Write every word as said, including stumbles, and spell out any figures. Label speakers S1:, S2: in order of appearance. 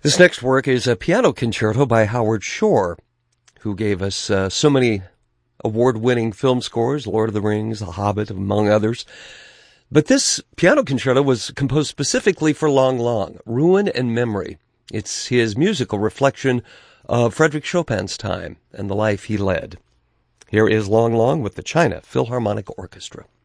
S1: This next work is a piano concerto by Howard Shore, who gave us uh, so many award-winning film scores, Lord of the Rings, The Hobbit, among others. But this piano concerto was composed specifically for Lang Lang, Ruin and Memory. It's his musical reflection of Frederick Chopin's time and the life he led. Here is Lang Lang with the China Philharmonic Orchestra.